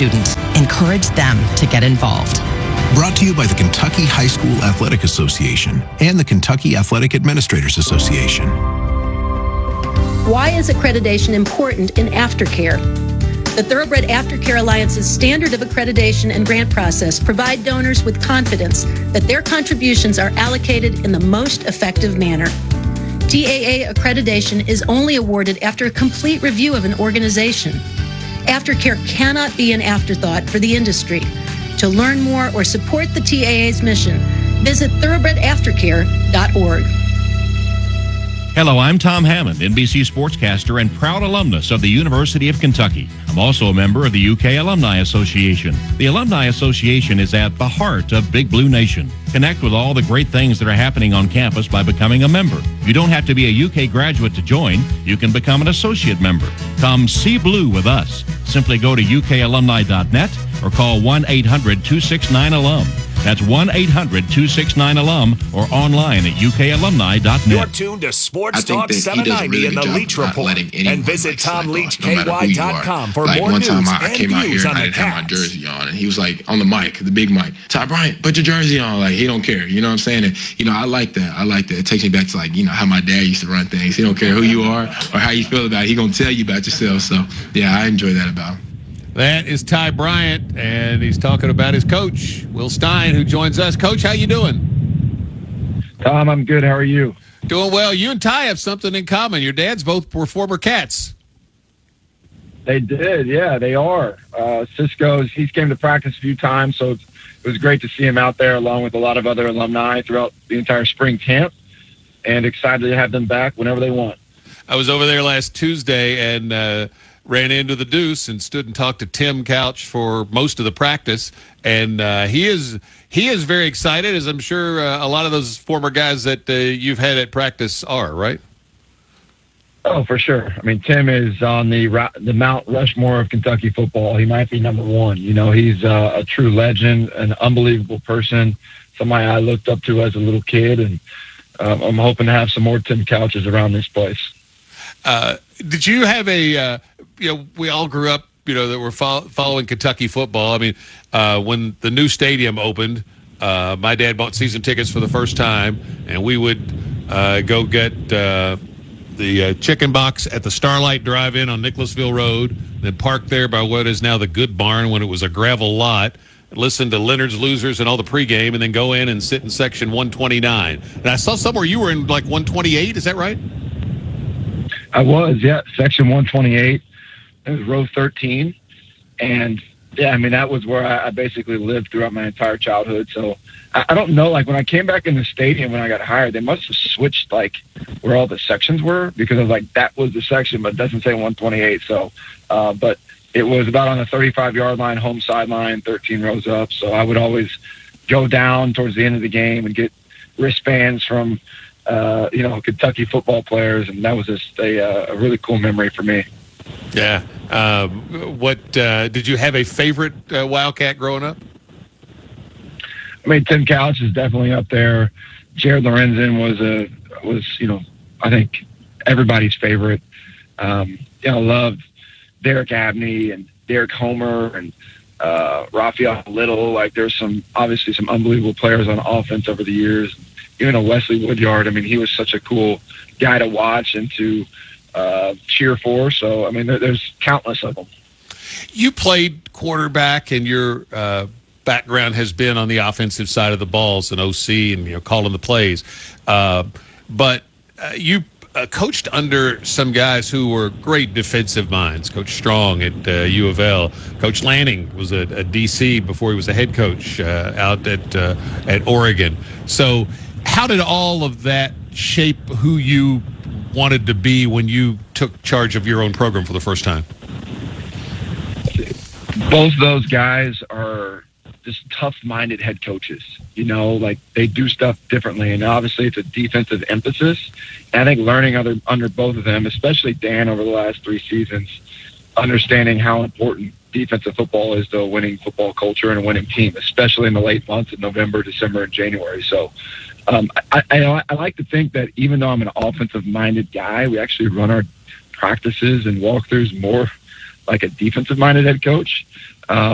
students. Encourage them to get involved. Brought to you by the Kentucky High School Athletic Association and the Kentucky Athletic Administrators Association. Why is accreditation important in aftercare? The Thoroughbred Aftercare Alliance's standard of accreditation and grant process provide donors with confidence that their contributions are allocated in the most effective manner. TAA accreditation is only awarded after a complete review of an organization. Aftercare cannot be an afterthought for the industry. To learn more or support the TAA's mission, visit thoroughbredaftercare.org. Hello, I'm Tom Hammond, NBC sportscaster and proud alumnus of the University of Kentucky. I'm also a member of the UK Alumni Association. The Alumni Association is at the heart of Big Blue Nation. Connect with all the great things that are happening on campus by becoming a member. You don't have to be a UK graduate to join. You can become an associate member. Come see blue with us. Simply go to ukalumni.net or call 1-800-269-ALUM. That's 1-800-269-ALUM or online at ukalumni.net. You're tuned to Sports Talk 790 in the Leach Report. And visit TomLeachKY.com for more news and views on the Cats. I had my jersey on, and he was like, on the mic, the big mic, Ty Bryant, put your jersey on. Like, he don't care. You know what I'm saying? And, I like that. It takes me back to, how my dad used to run things. He don't care who you are or how you feel about it. He going to tell you about yourself. So, yeah, I enjoy that about him. That is Ty Bryant, and he's talking about his coach, Will Stein, who joins us. Coach, how you doing? Tom, I'm good. How are you? Doing well. You and Ty have something in common. Your dads both were former Cats. They did, yeah, they are. Cisco's, he's came to practice a few times, so it was great to see him out there along with a lot of other alumni throughout the entire spring camp, and excited to have them back whenever they want. I was over there last Tuesday and ran into the Deuce and stood and talked to Tim Couch for most of the practice, and he is very excited, as I'm sure a lot of those former guys that you've had at practice are, right? Oh, for sure. I mean, Tim is on the Mount Rushmore of Kentucky football. He might be number one. He's a true legend, an unbelievable person, somebody I looked up to as a little kid, and I'm hoping to have some more Tim Couches around this place. Did you have we all grew up, that were following Kentucky football. I mean, when the new stadium opened, my dad bought season tickets for the first time, and we would go get the chicken box at the Starlight Drive-In on Nicholasville Road, then park there by what is now the Good Barn when it was a gravel lot, listen to Leonard's Losers and all the pregame, and then go in and sit in section 129. And I saw somewhere you were in 128, is that right? I was, yeah, section 128. It was row 13. And, yeah, I mean, that was where I basically lived throughout my entire childhood. So I don't know, when I came back in the stadium when I got hired, they must have switched, where all the sections were, because I was that was the section, but it doesn't say 128. So, but it was about on the 35-yard line, home sideline, 13 rows up. So I would always go down towards the end of the game and get wristbands from Kentucky football players, and that was just a really cool memory for me. Yeah. Did you have a favorite Wildcat growing up? I mean, Tim Couch is definitely up there. Jared Lorenzen was I think everybody's favorite. I loved Derek Abney and Derek Homer and Raphael Little. There's obviously some unbelievable players on offense over the years. Even a Wesley Woodyard. I mean, he was such a cool guy to watch and to cheer for. So, I mean, there's countless of them. You played quarterback, and your background has been on the offensive side of the balls and OC and calling the plays. But you coached under some guys who were great defensive minds. Coach Strong at U of L. Coach Lanning was a DC before he was a head coach out at Oregon. So how did all of that shape who you wanted to be when you took charge of your own program for the first time? Both those guys are just tough-minded head coaches. They do stuff differently, and obviously it's a defensive emphasis. And I think learning under both of them, especially Dan over the last 3 seasons, understanding how important defensive football is to a winning football culture and a winning team, especially in the late months of November, December, and January. So I like to think that even though I'm an offensive-minded guy, we actually run our practices and walkthroughs more like a defensive-minded head coach.